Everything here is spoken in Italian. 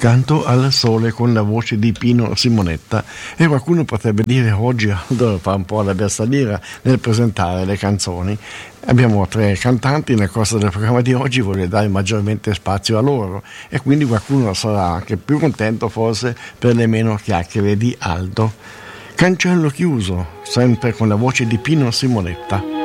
Canto al sole con la voce di Pino Simonetta, e qualcuno potrebbe dire oggi Aldo fa un po' la bersagliera nel presentare le canzoni. Abbiamo 3 cantanti, nel corso del programma di oggi voglio dare maggiormente spazio a loro e quindi qualcuno sarà anche più contento forse per le meno chiacchiere di Aldo. Cancello chiuso, sempre con la voce di Pino Simonetta.